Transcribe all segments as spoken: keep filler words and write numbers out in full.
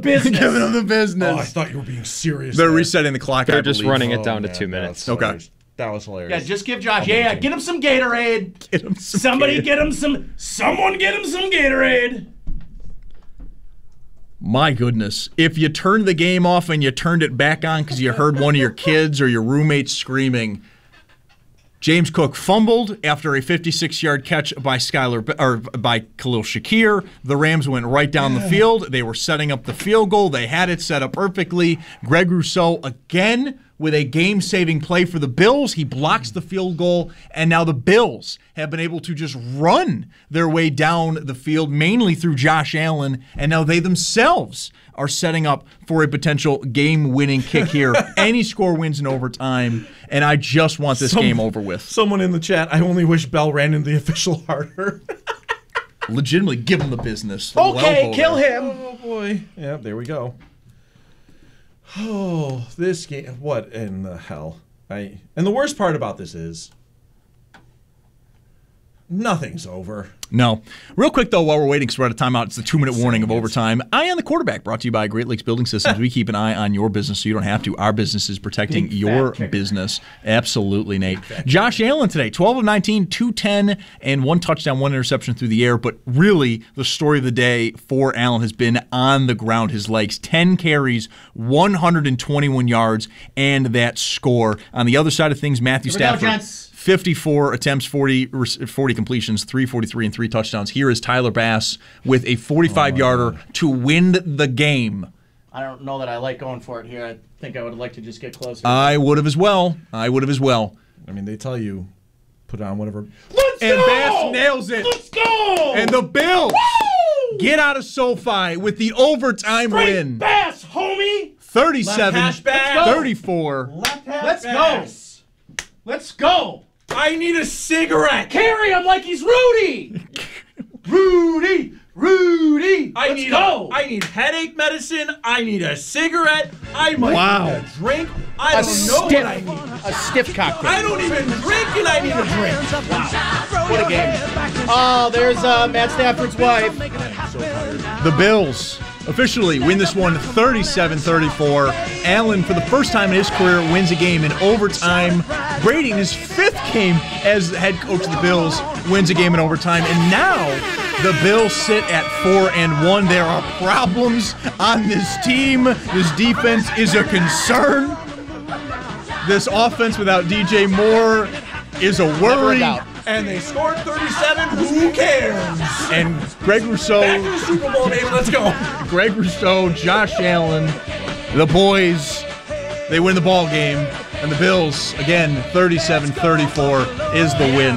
business. Giving them the business. Oh, I thought you were being serious. They're there. resetting the clock. They're I just believe. running it Oh, down man, to two that minutes. was Okay. hilarious. That was hilarious. Yeah, just give Josh. Yeah, yeah, get him some Gatorade. Get him some Somebody Gatorade. get him some. Someone get him some Gatorade. My goodness. If you turned the game off and you turned it back on because you heard one of your kids or your roommates screaming, James Cook fumbled after a fifty-six-yard catch by Skylar or by Khalil Shakir. The Rams went right down the field. They were setting up the field goal. They had it set up perfectly. Greg Rousseau again with a game-saving play for the Bills. He blocks the field goal, and now the Bills have been able to just run their way down the field, mainly through Josh Allen, and now they themselves are setting up for a potential game-winning kick here. Any score wins in overtime, and I just want this Some- game over with. Someone in the chat, I only wish Bell ran into the official harder. Legitimately, give him the business. Okay, Well, kill voted. him. Oh, boy. Yeah, there we go. Oh, this game. What in the hell? I And the worst part about this is nothing's over. No. Real quick, though, while we're waiting, because we're out of timeout, it's the two-minute warning of overtime. Eye on the quarterback, brought to you by Great Lakes Building Systems. We keep an eye on your business so you don't have to. Our business is protecting Big your fat kicker. business. Absolutely, Nate. Josh Allen today, twelve of nineteen, two ten, and one touchdown, one interception through the air. But really, the story of the day for Allen has been on the ground, his legs. ten carries, one hundred twenty-one yards, and that score. On the other side of things, Matthew Here we go, Stafford. gents. fifty-four attempts, forty, forty completions, three forty-three, and three touchdowns. Here is Tyler Bass with a forty-five-yarder to win the game. I don't know that I like going for it here. I think I would like to just get closer. I would have as well. I would have as well. I mean, they tell you, put on whatever. Let's And go! Bass nails it. Let's go! And the Bills Woo! get out of SoFi with the overtime Straight win. Bass, homie! thirty-seven Left hash back. thirty-four. Left half Let's pass. go! Let's go! I need a cigarette. Carry him like he's Rudy! Rudy! Rudy! I Let's need go! A, I need headache medicine. I need a cigarette. I might Wow. need a drink. I a don't know stiff, what I need. a stiff cocktail. I don't even drink, and I need a drink. Wow. What a game. Oh, there's uh, Matt Stafford's wife. The Bills officially win this one thirty-seven thirty-four. Allen, for the first time in his career, wins a game in overtime. Brady, in his fifth game as the head coach of the Bills, wins a game in overtime. And now the Bills sit at four and one. There are problems on this team. This defense is a concern. This offense without D J Moore is a worry. doubt. And they scored thirty-seven. Who cares? And Greg Rousseau, Back to the Super Bowl, baby. Let's go. Greg Rousseau, Josh Allen, the boys, they win the ball game. And the Bills, again, thirty-seven thirty-four is the win.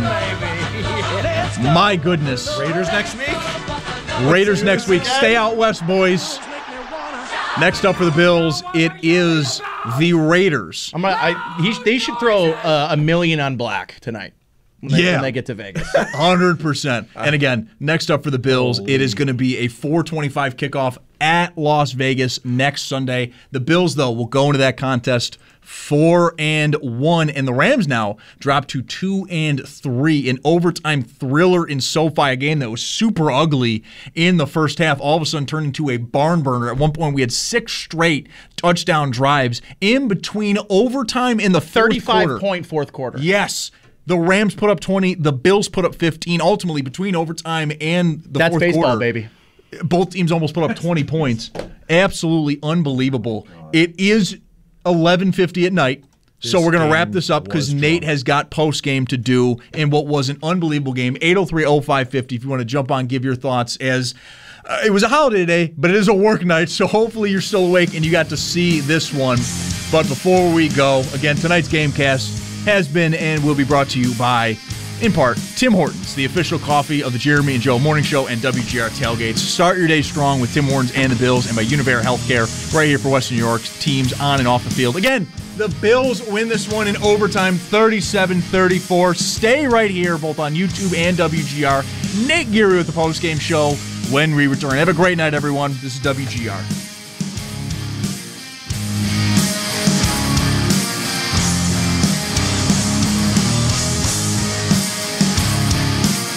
My goodness. Raiders next week. Raiders next week. Stay out west, boys. Next up for the Bills, it is the Raiders. I'm gonna, I, he, they should throw uh, a million on black tonight when they, Yeah. when they get to Vegas. one hundred percent. And again, next up for the Bills, it is going to be a four twenty-five kickoff at Las Vegas next Sunday. The Bills, though, will go into that contest four and one, and the Rams now drop to two and three. An overtime thriller in SoFi, a game that was super ugly in the first half, all of a sudden turned into a barn burner. At one point, we had six straight touchdown drives in between overtime and the fourth thirty-five quarter. point fourth quarter. Yes. The Rams put up twenty. The Bills put up fifteen. Ultimately, between overtime and the That's fourth baseball, quarter, baby. both teams almost put up twenty points. Absolutely unbelievable. It is eleven fifty at night, so we're going to wrap this up because Nate has got post-game to do in what was an unbelievable game. eight oh three oh five fifty if you want to jump on, give your thoughts as uh, it was a holiday today, but it is a work night, so hopefully you're still awake and you got to see this one. But before we go, again, tonight's Gamecast has been and will be brought to you by, in part, Tim Hortons, the official coffee of the Jeremy and Joe Morning Show and W G R Tailgates. Start your day strong with Tim Hortons and the Bills, and by Univera Healthcare, right here for Western New York's teams on and off the field. Again, the Bills win this one in overtime, thirty-seven thirty-four. Stay right here, both on YouTube and W G R. Nate Geary with the postgame show when we return. Have a great night, everyone. This is W G R.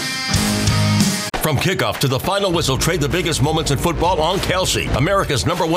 From kickoff to the final whistle, trade the biggest moments in football on Kelsey, America's number one